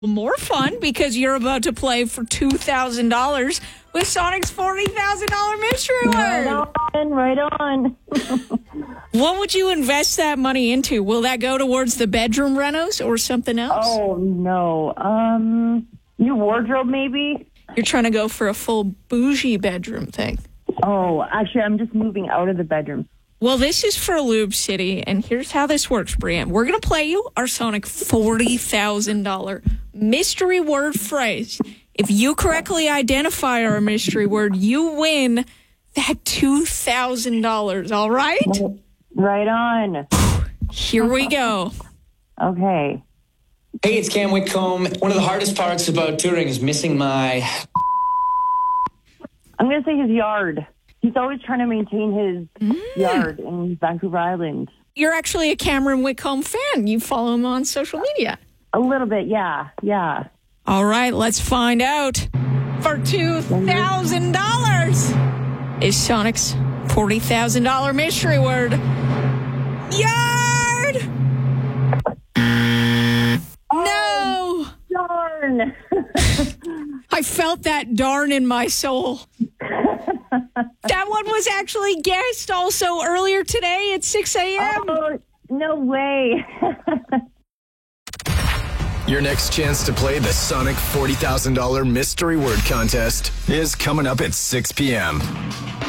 More fun because you're about to play for $2,000 with Sonic's $40,000 mystery word. Right on. What would you invest that money into? Will that go towards the bedroom renos or something else? Oh, no. New wardrobe, maybe? You're trying to go for a full bougie bedroom thing. Oh, actually, I'm just moving out of the bedroom. Well, this is for Lube City, and here's how this works, Brianne. We're going to play you our Sonic $40,000 mystery word phrase. If you correctly identify our mystery word, you win that $2,000, all right? Right on. Here we go. Okay. Hey, it's Cam Whitcomb. One of the hardest parts about touring is missing my... I'm going to say his yard. He's always trying to maintain his yard in Vancouver Island. You're actually a Cameron Whitcomb fan. You follow him on social media. A little bit, yeah. All right, let's find out. For $2,000 is Sonic's $40,000 mystery word. Yard! No! Darn! I felt that darn in my soul. That one was actually guessed also earlier today at 6 a.m. Oh, no way. Your next chance to play the Sonic $40,000 mystery word contest is coming up at 6 p.m.